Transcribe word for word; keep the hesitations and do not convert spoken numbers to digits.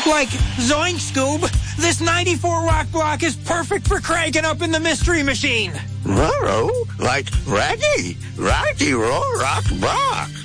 Like, zoink, Scoob, this ninety-four rock block is perfect for cranking up in the Mystery Machine. Roro, like Raggy, Raggy Roll Rock Block.